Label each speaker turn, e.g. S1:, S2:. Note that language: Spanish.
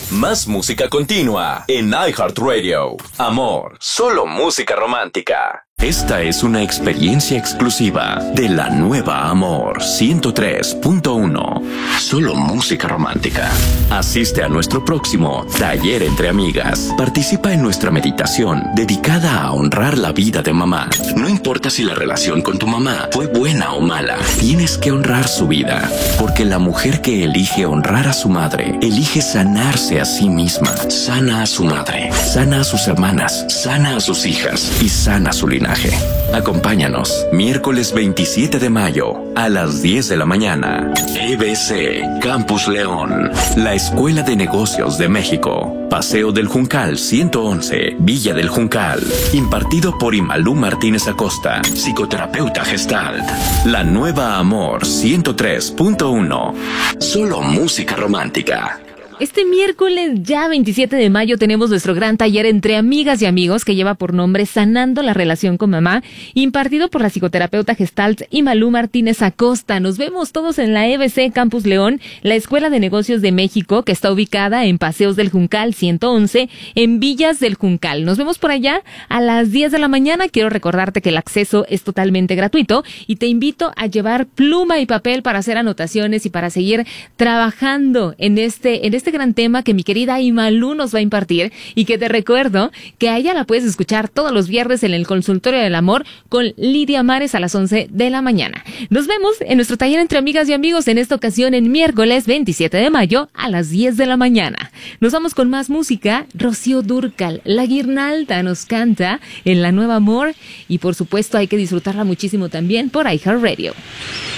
S1: Más música continua en iHeartRadio. Amor, solo música romántica. Esta es una experiencia exclusiva de la nueva Amor 103.1. Solo música romántica. Asiste a nuestro próximo Taller entre Amigas. Participa en nuestra meditación dedicada a honrar la vida de mamá. No importa si la relación con tu mamá fue buena o mala, tienes que honrar su vida. Porque la mujer que elige honrar a su madre, elige sanarse a sí misma. Sana a su madre, sana a sus hermanas, sana a sus hijas y sana su linaje. Acompáñanos, miércoles 27 de mayo, a las 10 de la mañana. EBC, Campus León, la Escuela de Negocios de México. Paseo del Juncal 111, Villa del Juncal. Impartido por Imalú Martínez Acosta, psicoterapeuta Gestalt. La nueva Amor 103.1. Solo música romántica.
S2: Este miércoles, ya 27 de mayo, tenemos nuestro gran taller entre amigas y amigos que lleva por nombre Sanando la Relación con Mamá, impartido por la psicoterapeuta Gestalt Imalú Martínez Acosta. Nos vemos todos en la EBC Campus León, la Escuela de Negocios de México, que está ubicada en Paseos del Juncal 111, en Villas del Juncal. Nos vemos por allá a las 10 de la mañana. Quiero recordarte que el acceso es totalmente gratuito y te invito a llevar pluma y papel para hacer anotaciones y para seguir trabajando en este gran tema que mi querida Imalú nos va a impartir, y que te recuerdo que a ella la puedes escuchar todos los viernes en el Consultorio del Amor con Lidia Mares a las 11 de la mañana. Nos vemos en nuestro taller entre amigas y amigos, en esta ocasión en miércoles 27 de mayo a las 10 de la mañana. Nos vamos con más música. Rocío Dúrcal, La Guirnalda, nos canta en La Nueva Amor, y por supuesto hay que disfrutarla muchísimo también por iHeartRadio.